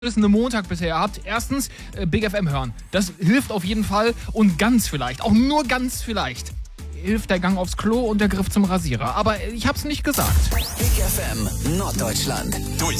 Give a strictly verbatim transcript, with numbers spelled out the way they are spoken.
eine Montag bisher habt, erstens äh, Big F M hören. Das hilft auf jeden Fall und ganz vielleicht, auch nur ganz vielleicht, hilft der Gang aufs Klo und der Griff zum Rasierer. Aber ich hab's nicht gesagt. Big F M Norddeutschland. Durch